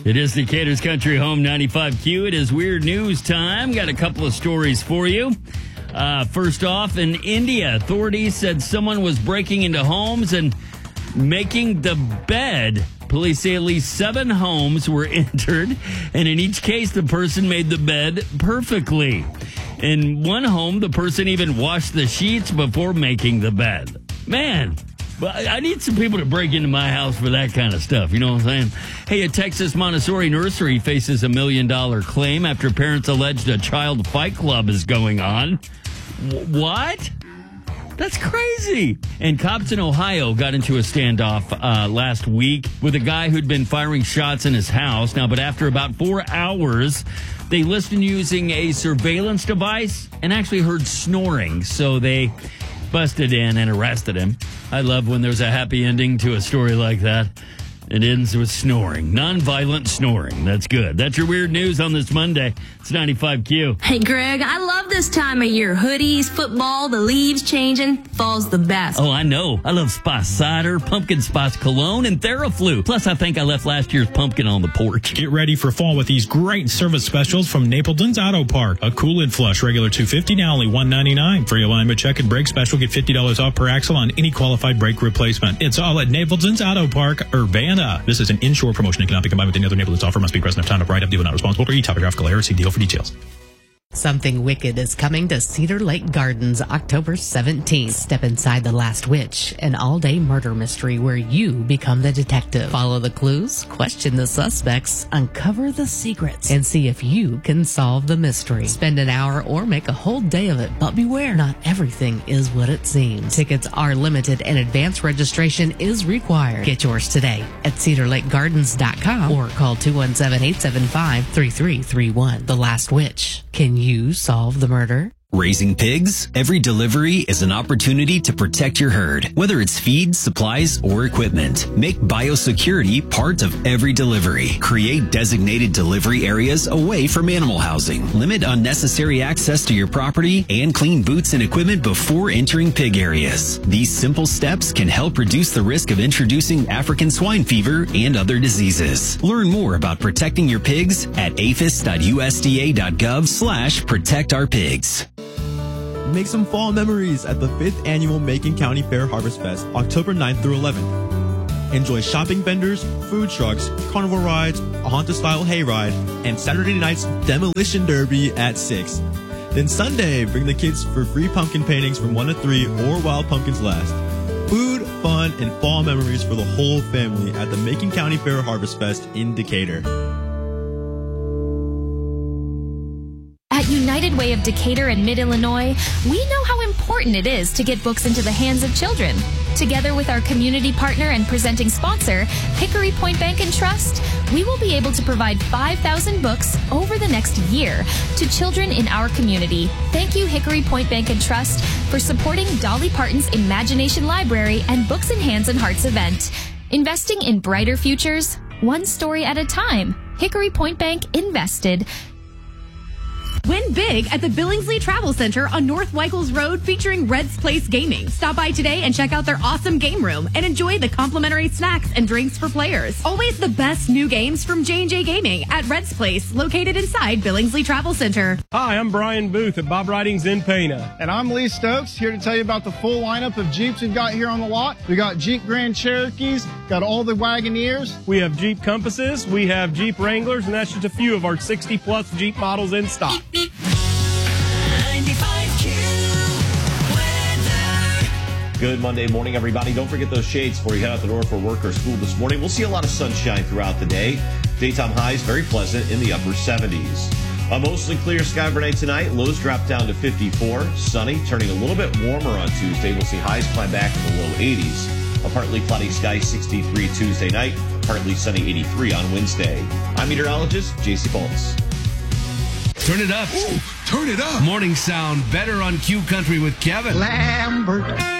It is Decatur's Country Home 95Q. It is weird news time. Got a couple of stories for you. First off, in India, authorities said someone was breaking into homes and making the bed. Police say at least 7 homes were entered, and in each case, the person made the bed perfectly. In one home, the person even washed the sheets before making the bed. Man, I need some people to break into my house for that kind of stuff. You know what I'm saying? Hey, a Texas Montessori nursery faces $1 million claim after parents alleged a child fight club is going on. What? That's crazy. And cops in Ohio got into a standoff last week with a guy who'd been firing shots in his house. Now, but after about 4 hours, they listened using a surveillance device and actually heard snoring. So they busted in and arrested him. I love when there's a happy ending to a story like that. It ends with snoring. Nonviolent snoring. That's good. That's your weird news on this Monday. It's 95Q. Hey, Greg, I love this time of year. Hoodies, football, the leaves changing. Fall's the best. Oh, I know. I love Spice Cider, Pumpkin Spice Cologne, and Theraflu. Plus, I think I left last year's pumpkin on the porch. Get ready for fall with these great service specials from Napleton's Auto Park. A Cool-In Flush, regular $250, now only $199. Free alignment check and brake special. Get $50 off per axle on any qualified brake replacement. It's all at Napleton's Auto Park, Urbana. This is an inshore promotion and cannot be combined with any other Napleton's offer. Must be present of time of write-up. Deal not responsible for e-topographical error. See deal for details. Something Wicked is coming to Cedar Lake Gardens October 17th. Step inside The Last Witch, an all-day murder mystery where you become the detective. Follow the clues, question the suspects, uncover the secrets, and see if you can solve the mystery. Spend an hour or make a whole day of it, but beware, not everything is what it seems. Tickets are limited and advance registration is required. Get yours today at cedarlakegardens.com or call 217-875-3331. The Last Witch. Can you solve the murder? Raising pigs? Every delivery is an opportunity to protect your herd, whether it's feed, supplies, or equipment. Make biosecurity part of every delivery. Create designated delivery areas away from animal housing. Limit unnecessary access to your property and clean boots and equipment before entering pig areas. These simple steps can help reduce the risk of introducing African swine fever and other diseases. Learn more about protecting your pigs at aphis.usda.gov/protectourpigs. Make some fall memories at the 5th Annual Macon County Fair Harvest Fest, October 9th through 11th. Enjoy shopping vendors, food trucks, carnival rides, a haunted-style hayride, and Saturday night's Demolition Derby at 6. Then Sunday, bring the kids for free pumpkin paintings from 1 to 3 or while pumpkins last. Food, fun, and fall memories for the whole family at the Macon County Fair Harvest Fest in Decatur. At United Way of Decatur and Mid-Illinois, we know how important it is to get books into the hands of children. Together with our community partner and presenting sponsor, Hickory Point Bank and Trust, we will be able to provide 5,000 books over the next year to children in our community. Thank you, Hickory Point Bank and Trust, for supporting Dolly Parton's Imagination Library and Books in Hands and Hearts event. Investing in brighter futures, one story at a time. Hickory Point Bank invested. Win big at the Billingsley Travel Center on North Weichels Road featuring Red's Place Gaming. Stop by today and check out their awesome game room and enjoy the complimentary snacks and drinks for players. Always the best new games from J&J Gaming at Red's Place, located inside Billingsley Travel Center. Hi, I'm Brian Booth at Bob Ridings in Pana. And I'm Lee Stokes, here to tell you about the full lineup of Jeeps we've got here on the lot. We got Jeep Grand Cherokees, got all the Wagoneers. We have Jeep Compasses, we have Jeep Wranglers, and that's just a few of our 60-plus Jeep models in stock. 95Q weather. Good Monday morning, everybody. Don't forget those shades before you head out the door for work or school this morning. We'll see a lot of sunshine throughout the day. Daytime highs very pleasant in the upper 70s. A mostly clear sky overnight tonight. Lows drop down to 54. Sunny, turning a little bit warmer on Tuesday. We'll see highs climb back in the low 80s. A partly cloudy sky, 63 Tuesday night. Partly sunny, 83 on Wednesday. I'm meteorologist JC Bolts. Turn it up. Ooh, turn it up. Morning sound better on Q Country with Kevin Lambert.